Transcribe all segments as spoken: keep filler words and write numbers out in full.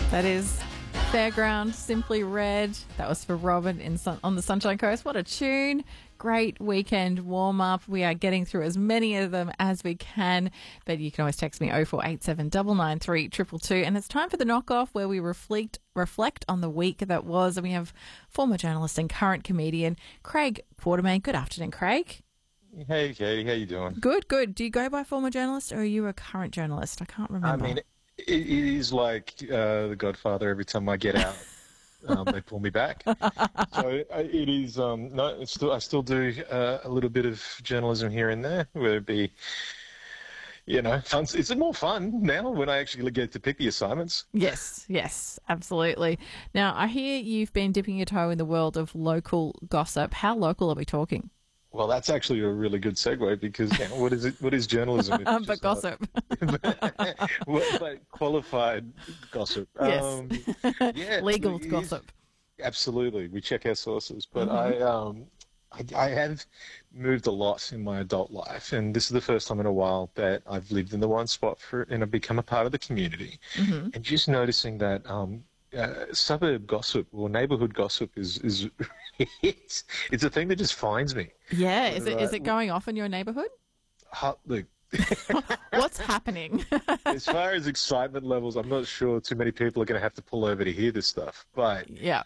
That is Fairground, Simply Red. That was for Robin in sun- on the Sunshine Coast. What a tune. Great weekend warm-up. We are getting through as many of them as we can, but you can always text me oh four eight seven, nine nine three, two two two. And it's time for the knockoff, where we reflect reflect on the week that was. And we have former journalist and current comedian Craig Quartermain. Good afternoon, Craig. Hey, Katie. How you doing? Good, good. Do you go by former journalist, or are you a current journalist? I can't remember. I mean, it, it is like uh, The Godfather. Every time I get out, um, they pull me back. So uh, it is. Um, no, it's still. I still do uh, a little bit of journalism here and there, whether it be, you know, fun. It's more fun now when I actually get to pick the assignments. Yes, yes, absolutely. Now, I hear you've been dipping your toe in the world of local gossip. How local are we talking? Well, that's actually a really good segue, because you know, what is it? What is journalism? Um, but gossip. Not, well, but qualified gossip. Yes. Um, yeah, Legal it gossip. Is, absolutely, we check our sources. But Mm-hmm. I, um, I, I have moved a lot in my adult life, and this is the first time in a while that I've lived in the one spot for, and I've become a part of the community. Mm-hmm. And just noticing that. Um, Uh, suburb gossip or neighbourhood gossip is is it's, it's a thing that just finds me. Yeah, is it Right. is it going off in your neighbourhood? Ha- Look, What's happening? as far as excitement levels, I'm not sure too many people are going to have to pull over to hear this stuff. But Yeah,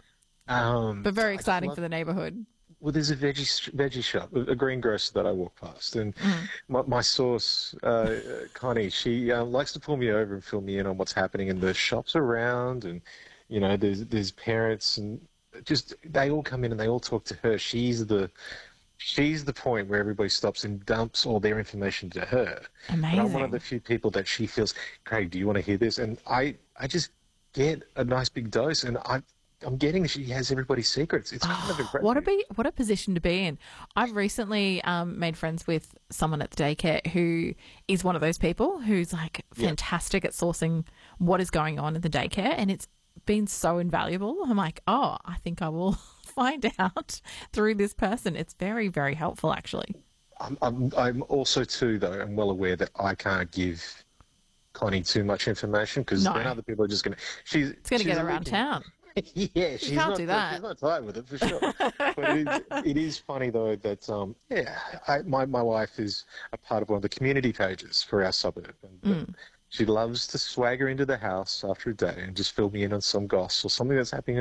um, but very I just exciting love- for the neighbourhood. Well, there's a veggie veggie shop, a greengrocer that I walk past, and Mm. my, my source, uh, Connie, she uh, likes to pull me over and fill me in on what's happening in the shops around, and you know, there's there's parents, and just they all come in and they all talk to her. She's the she's the point where everybody stops and dumps all their information to her. Amazing. And I'm one of the few people that she feels, Craig, do you want to hear this? And I I just get a nice big dose, and I. I'm getting she has everybody's secrets. It's kind of impressive. What a be what a position to be in. I've recently um, made friends with someone at the daycare who is one of those people who's like fantastic at sourcing what is going on in the daycare, and it's been so invaluable. I'm like, oh, I think I will find out through this person. It's very, very helpful, actually. I'm, I'm, I'm also too, though, I'm well aware that I can't give Connie too much information, because No. then other people are just going to. She's It's going to she's get a around little- town. Yeah, she's can't not, do that. She's not tight with it for sure. But it is, it is funny though that um, yeah, I, my my wife is a part of one of the community pages for our suburb, and Mm. she loves to swagger into the house after a day and just fill me in on some goss or something that's happening